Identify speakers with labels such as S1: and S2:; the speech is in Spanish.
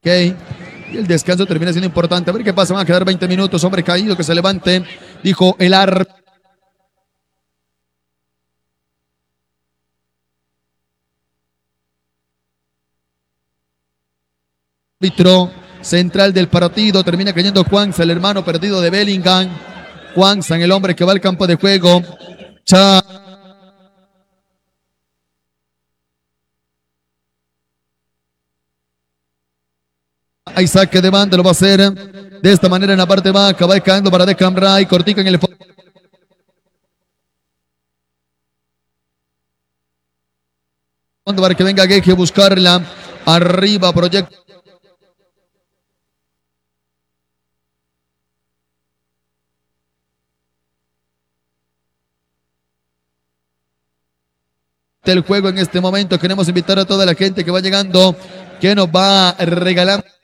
S1: Y el descanso termina siendo importante. A ver qué pasa, van a quedar 20 minutos. Hombre caído, que se levante, dijo el árbitro. Central del partido, termina cayendo Juanza, el hermano perdido de Bellingham. Juanza, el hombre que va al campo de juego. Hay saque de banda, lo va a hacer de esta manera en la parte baja, va cayendo para Declan Rice, cortica en el fondo para que venga Gueje a buscarla, arriba proyecto. El juego en este momento, queremos invitar a toda la gente que va llegando, que nos va regalando